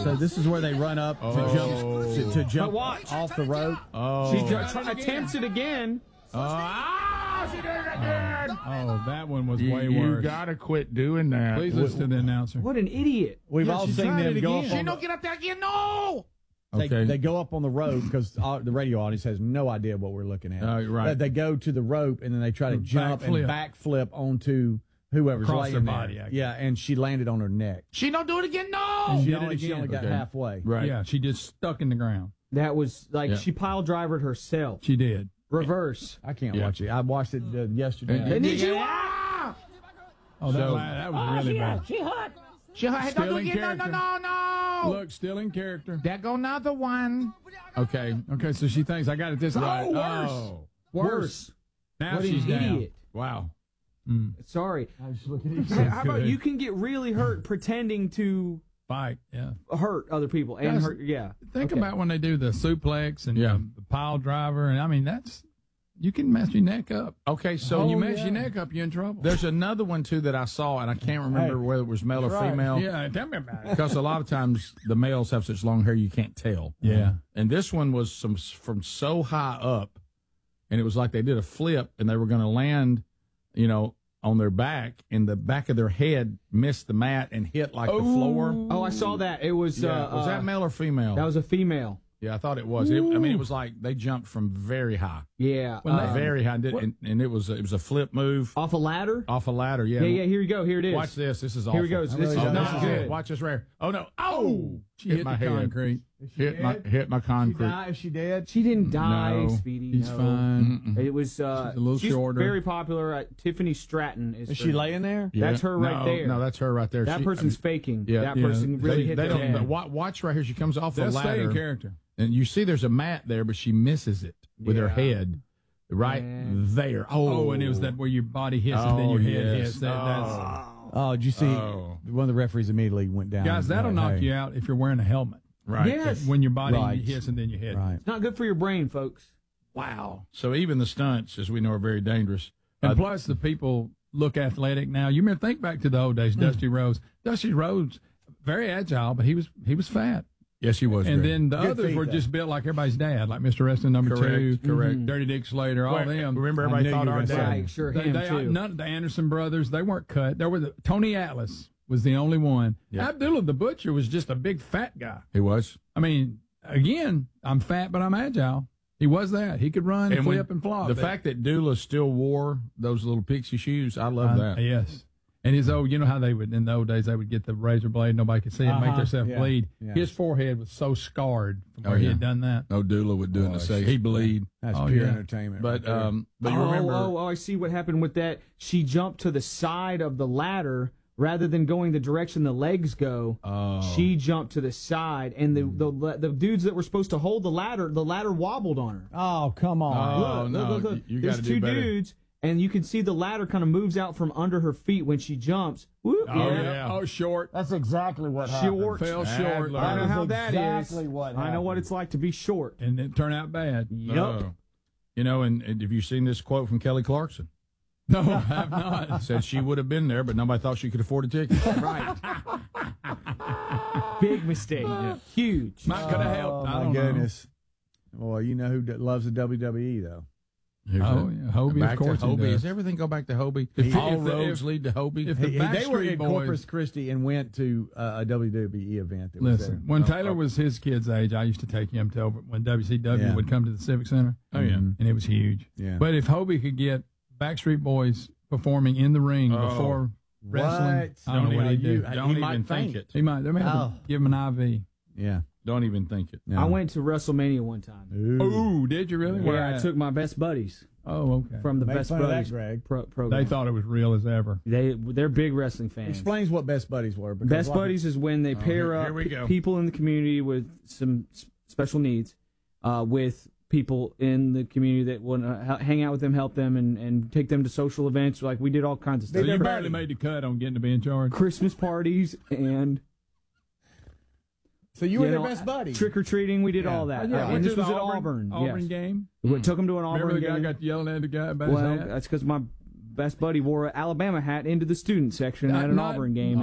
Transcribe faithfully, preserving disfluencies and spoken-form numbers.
So this is where they run up to Oh. jump to, to jump watch. off the rope. Oh. She tr- attempts it again. Ah, she did it again. Oh, that one was You, way you worse. gotta quit doing that. Please listen to the announcer. What an idiot. We've Yeah, all she seen tried them it go again. up She on don't the, get up there again. No. they, Okay. they go up on the rope because the radio audience has no idea what we're looking at. Oh, right. But they go to the rope and then they try to jump and Backflip. backflip onto whoever's Across laying their there. body, actually. Yeah, and she landed on her neck. She don't do it again. No. She did it only, she again. only got Okay. halfway. Right. Yeah, she just stuck in the ground. That was like Yeah. she pile drivered herself. She did. Reverse. I can't Yeah. watch it. I watched it uh, yesterday. And- Did you? Oh, that, So- that was really bad. She Still don't do it in again. No, no, character. no, no. Look, still in character. There go another one. Okay. Okay, so she thinks I got it this Right. Oh, worse. Oh. Worse. Now What an she's down. idiot. Wow. Sorry. I was looking at you. How about you can get really hurt pretending to Fight, yeah. hurt other people and Guys, hurt. Yeah. Think Okay. about when they do the suplex and Yeah. the, the pile driver, and I mean that's you can mess your neck up. Okay, so When you Oh, mess yeah. your neck up, you're in trouble. there's another one too that I saw, and I can't remember Hey, whether it was male or that's right. female. yeah, tell me about it. Because a lot of times the males have such long hair you can't tell. Yeah. And this one was some from so high up, and it was like they did a flip, and they were going to land, you know, on their back, and the back of their head missed the mat and hit like the floor. Oh, I saw that. It was. Yeah. Uh, was uh, that male or female? That was a female. yeah, I thought it was. It, I mean, it was like they jumped from very high, Yeah. When they- uh, very high, and, did, and, and it was it was a flip move off a ladder. off a ladder. Yeah, Yeah, yeah. Here you go. Here it is. Watch this. This is awful. Here we go. This really is don't. not This is good. Watch this rare. Oh no! Oh, She hit, my the head. concrete. Hit my hit my She concrete. died? Is she dead? She didn't die, No, Speedy. He's no. fine. It was. Uh, She's a little she's shorter. very popular. Uh, Tiffany Stratton is. Is her she name. laying there? Yeah. That's her right No, there. No, that's her right there. That She- person's I mean, faking. yeah, that yeah. person really they, hit they the don't. head. but wa- Watch right here. She comes off They'll a stay ladder, in character. and you see there's a mat there, but she misses it with her Yeah. head right Yeah. there. Oh, Oh, and it was that where your body hits and then Oh, your head yes. hits. That, that's, Oh, did you see? Oh. One of the referees immediately went down. guys, that'll Like, knock hey. you out if you're wearing a helmet. right. Yes. When your body Right. hits and then your head. Right. It's not good for your brain, folks. Wow. So even the stunts, as we know, are very dangerous. And Uh, plus, the people look athletic now. You remember, think back to the old days. Dusty Rhodes. Dusty Rhodes, very agile, but he was he was fat. yes, he was. And Greg. then the Good others feet, were though. just built like everybody's dad, like Mister Wrestling number Correct, two, correct. Dirty Dick Slater, all Well, them. Remember, I everybody knew thought you our were dad. saying. Right, sure, They, him they, too. none of the Anderson brothers, they weren't cut. There were the, Tony Atlas was the only one. Yeah. Abdullah the Butcher was just a big fat guy. He was. I mean, again, I'm fat, but I'm agile. He was that. He could run, And when- flip, and flop. The fact that Dula still wore those little pixie shoes, I love Uh, that. Yes. And his old, you know how they would, in the old days, they would get the razor blade, nobody could see it, make Uh-huh, themselves yeah, bleed. yeah. His forehead was so scarred from Oh, where he yeah. had done that. No Dula would do it Oh, to say shit. he bleed. That's Oh, pure yeah. entertainment. But right there. um, but you oh, remember, oh, oh, I see what happened with that. She jumped to the side of the ladder rather than going the direction the legs go. Oh. She jumped to the side, and the, the the dudes that were supposed to hold the ladder, the ladder wobbled on her. oh, come on. Oh, Look, no, look, look, look. you- you There's gotta two do better. dudes, and you can see the ladder kind of moves out from under her feet when she jumps. Whoop, Oh, yeah. yeah. Oh, short. That's exactly what happened. Short. Fell short. Adler. I know That how is that is. exactly what I know what happened. it's like to be short. And it turned out bad. Yep. Oh. You know, and, and have you seen this quote from Kelly Clarkson? No, I have not. Said she would have been there, but nobody thought she could afford a ticket. Right. Big mistake. Huge. Might could have helped. Oh, I my don't goodness. Well, you know who d- loves the W W E, though? Who's Oh, that? yeah, Hobie, back of course to he Hobie. does. Does everything go back to Hobie? If- All if the- roads if- lead to Hobie. if the He- they were Backstreet in Boys- Corpus Christi and went to uh, a W W E event. That was Listen, there. when Oh, Taylor oh. was his kid's age, I used to take him to over when W C W Yeah. would come to the Civic Center. Oh, yeah. Mhm. And it was huge. Yeah. But if Hobie could get Backstreet Boys performing in the ring Oh. before wrestling, What? I don't know Don't what he'd you- do. I- Don't he even might think faint. it. He might. They may have Oh. to give him an I V. Yeah. Don't even think it. No. I went to WrestleMania one time. Ooh. Ooh, did you really? Where Yeah, I at? took my best buddies Oh, okay. from the Make Best fun of that, Buddies Greg. pro- program. They thought it was real as ever. they they're big wrestling fans. Explains what Best Buddies were. because Best a lot of- Buddies is when they pair here- up here we p- go. people in the community with some s- special needs uh, with people in the community that want to ha- hang out with them, help them, and, and take them to social events. Like we did all kinds of So stuff. you their barely buddy. made the cut on getting to be in charge. Christmas parties and So you were you their know, best buddy. trick or treating. We did Yeah. all that. Oh, yeah, Uh, we and this did was the at Auburn, Auburn. Auburn yes. game. We took them to an Auburn Remember the guy game. got yelling at the guy about well, his hat? that's because my best buddy wore an Alabama hat into the student section Not- at an not- Auburn game.